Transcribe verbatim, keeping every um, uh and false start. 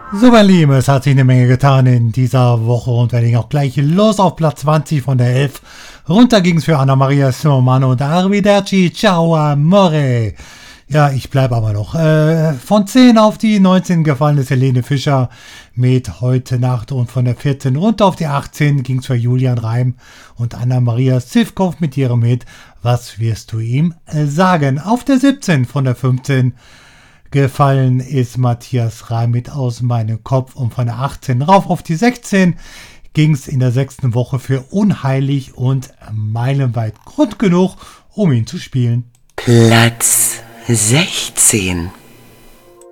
So, mein Lieben, es hat sich eine Menge getan in dieser Woche und wir legen auch gleich los auf Platz zwanzig von der elf. Runter ging's für Anna Maria Simon und Arrivederci, ciao amore. Ja, ich bleibe aber noch. Äh, von zehn auf die neunzehn gefallen ist Helene Fischer mit Heute Nacht und von der vierzehn runter auf die achtzehn ging's für Julian Reim und Anna Maria Sivkov mit ihrem Hit Was wirst du ihm sagen? Auf der siebzehn von der fünfzehn gefallen ist Matthias Reim mit Aus meinem Kopf und von der achtzehn rauf auf die sechzehn ging's in der sechsten Woche für Unheilig und meilenweit Grund genug, um ihn zu spielen. Platz sechzehn.